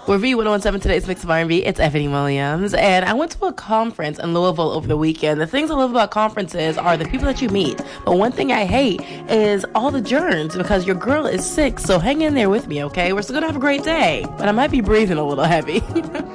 We're V1017, today's mix of R&B. It's Ebony Williams, and I went to a conference in Louisville over the weekend. The things I love about conferences are the people that you meet, but one thing I hate is all the germs because your girl is sick, so hang in there with me, okay? We're still gonna have a great day, but I might be breathing a little heavy.